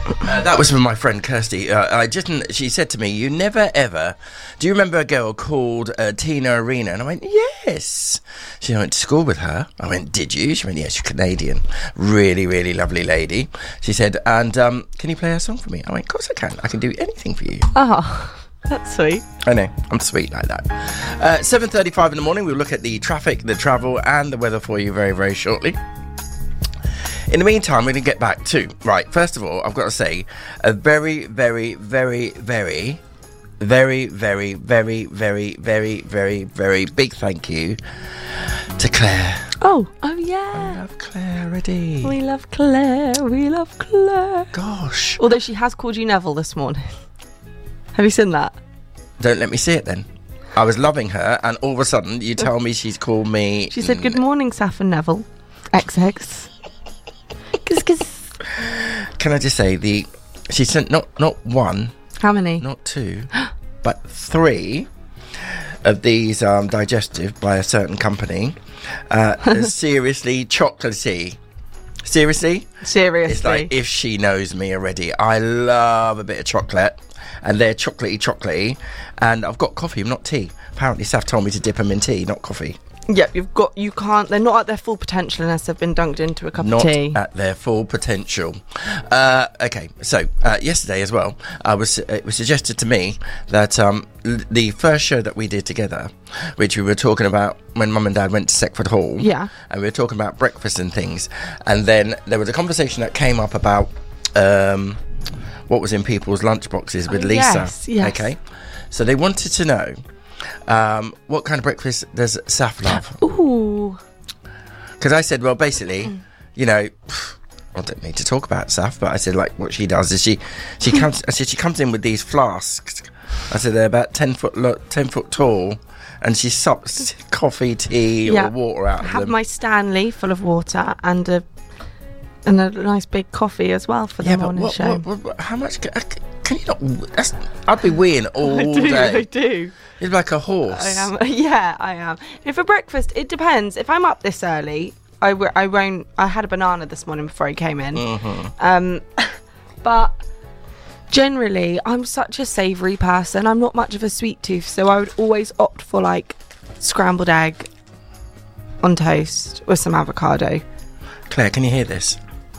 That was from my friend Kirsty. She said to me, "You never ever. Do you remember a girl called Tina Arena?" And I went, "Yes." She went to school with her. I went, "Did you?" She went, "Yes, she's Canadian. Really, really lovely lady." She said, "And can you play her song for me?" I went, "Of course I can. I can do anything for you." Oh, that's sweet. I know, I'm sweet like that. 7:35 in the morning. We'll look at the traffic, the travel, and the weather for you very, very shortly. In the meantime, we're going to get back to... Right, first of all, I've got to say a very, very, very, very, very, very, very, very, very, very, very big thank you to Claire. Oh yeah. I love Claire already. We love Claire. We love Claire. Gosh. Although she has called you Neville this morning. Have you seen that? Don't let me see it then. I was loving her, and all of a sudden you tell me she's called me... She said, "Good morning, Saf and Neville. XX." Can I just say, she sent not one... How many? Not two, but 3 of these digestive by a certain company. Seriously chocolatey. Seriously? It's like, if she knows me already. I love a bit of chocolate, and they're chocolatey. And I've got coffee, not tea. Apparently, Saf told me to dip them in tea, not coffee. Yep, you can't, they're not at their full potential unless they've been dunked into a cup of tea. Not at their full potential. Okay, so yesterday as well, it was suggested to me that the first show that we did together, which we were talking about when Mum and Dad went to Seckford Hall, yeah, and we were talking about breakfast and things, and then there was a conversation that came up about what was in people's lunchboxes with Lisa. Yes. Okay, so they wanted to know what kind of breakfast does Saf love? Ooh. Because I said, well, basically, you know, I don't need to talk about Saf, but I said, like, what she does is she comes. I said she comes in with these flasks. I said they're about 10 foot tall, and she sups coffee, tea, or water out of them. I have my Stanley full of water and a nice big coffee as well for the morning show. How much? Can you not? I'd be weeing all day. I do. You're like a horse. I am. Yeah, I am. And for breakfast, it depends. If I'm up this early, I won't. I had a banana this morning before I came in. Mm-hmm. But generally, I'm such a savoury person. I'm not much of a sweet tooth, so I would always opt for like scrambled egg on toast with some avocado. Claire, can you hear this?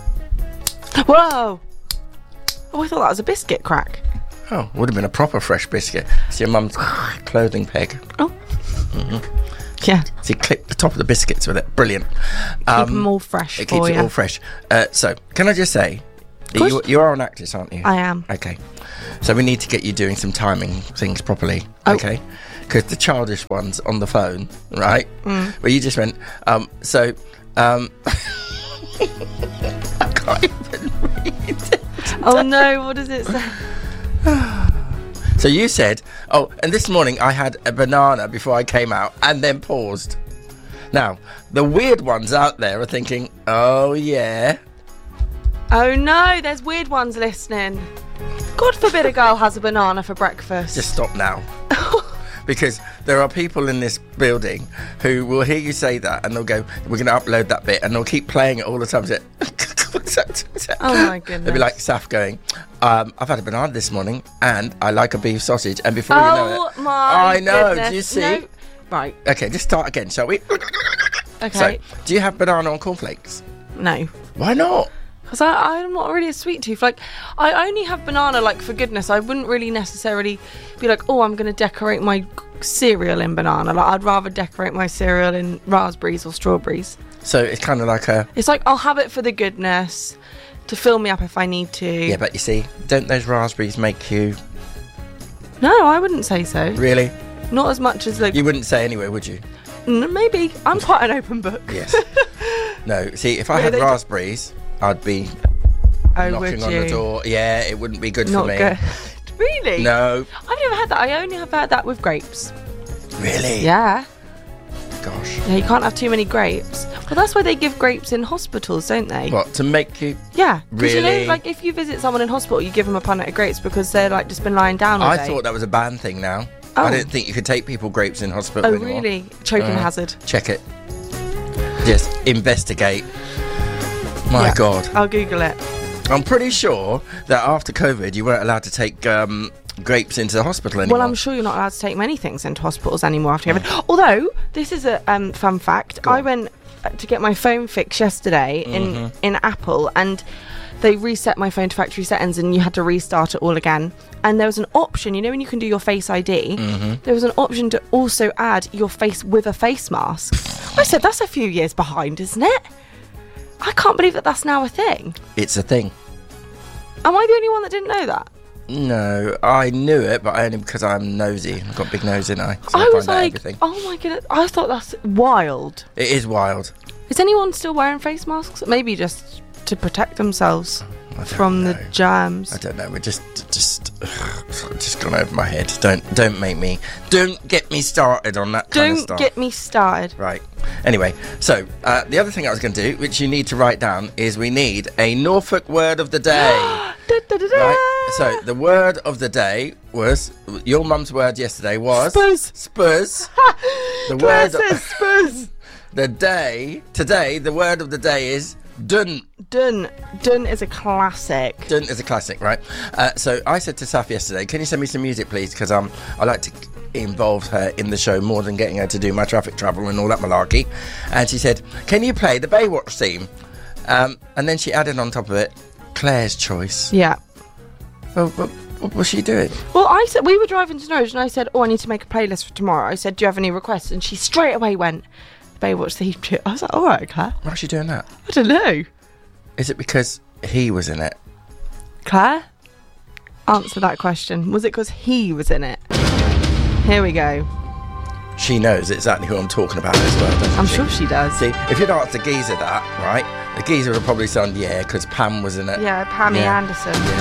Whoa! Oh, I thought that was a biscuit crack. Oh, would have been a proper fresh biscuit. It's your mum's clothing peg. Oh. Mm-hmm. Yeah. So you clip the top of the biscuits with it. Brilliant. Keep them all fresh. It keeps it all fresh. So, can I just say, you are an actress, aren't you? I am. Okay. So we need to get you doing some timing things properly. Oh. Okay. Because the childish ones on the phone, right? Where you just went, I can't even read it. Oh no, what does it say? So you said, and this morning I had a banana before I came out and then paused. Now, the weird ones out there are thinking, oh yeah. Oh no, there's weird ones listening. God forbid a girl has a banana for breakfast. Just stop now. Because there are people in this building who will hear you say that and they'll go, we're going to upload that bit, and they'll keep playing it all the time. Oh my goodness. They'll be like Saf going, I've had a banana this morning and I like a beef sausage, and before you know it, my I know, goodness. do you see? No. Right. Okay, just start again, shall we? Okay. So, do you have banana on cornflakes? No. Why not? Because I'm not really a sweet tooth. Like, I only have banana, like, for goodness. I wouldn't really necessarily be like, I'm going to decorate my cereal in banana. Like, I'd rather decorate my cereal in raspberries or strawberries. So it's kind of like It's like, I'll have it for the goodness, to fill me up if I need to. Yeah, but you see, don't those raspberries make you... No, I wouldn't say so. Really? Not as much as, like... You wouldn't say anyway, would you? Maybe. I'm quite an open book. Yes. No, see, if I had raspberries, I'd be knocking on the door. Yeah, it wouldn't be good for me. Not good. Really? No. I've never had that. I only have had that with grapes. Really? Yeah. Gosh. Yeah, you can't have too many grapes. Well, that's why they give grapes in hospitals, don't they? What, to make you... Yeah. Really? You know, like, if you visit someone in hospital, you give them a punnet of grapes because they're, like, just been lying down all day. I thought that was a bad thing now. Oh. I didn't think you could take people grapes in hospital anymore. Oh, really? Choking hazard. Check it. Just investigate. My God. I'll Google it. I'm pretty sure that after COVID, you weren't allowed to take grapes into the hospital anymore. Well, I'm sure you're not allowed to take many things into hospitals anymore after COVID. Although, this is a fun fact. I went to get my phone fixed yesterday in Apple, and they reset my phone to factory settings, and you had to restart it all again. And there was an option, when you can do your Face ID, there was an option to also add your face with a face mask. I said, that's a few years behind, isn't it? I can't believe that that's now a thing. It's a thing. Am I the only one that didn't know that? No, I knew it, but only because I'm nosy. I've got a big nose, didn't I? So I was like, everything. oh my goodness, I thought that's wild. It is wild. Is anyone still wearing face masks? Maybe just to protect themselves from the germs. I don't know. We're just gone over my head. Don't get me started on that kind of stuff. Don't get me started. Right. Anyway, so the other thing I was going to do, which you need to write down, is we need a Norfolk word of the day. Right. So the word of the day was your mum's word yesterday was Spurs. The word Spurs. Today the word of the day is done. Done is a classic. Done is a classic, right? So I said to Saf yesterday, can you send me some music, please? Because I like to involve her in the show more than getting her to do my traffic travel and all that malarkey. And she said, can you play the Baywatch theme? And then she added on top of it, Claire's choice. Yeah. Well, what was she doing? Well, I said, we were driving to Norwich, and I said, I need to make a playlist for tomorrow. I said, do you have any requests? And she straight away went, Baywatch theme too. I was like, all right, Claire. Why is she doing that? I don't know. Is it because he was in it? Claire, answer that question. Was it because he was in it? Here we go. She knows exactly who I'm talking about as well, doesn't I'm she? sure she does. See, if you'd asked the geezer that, right, the geezer would have probably said, yeah, because Pam was in it. Yeah, Pammy Anderson.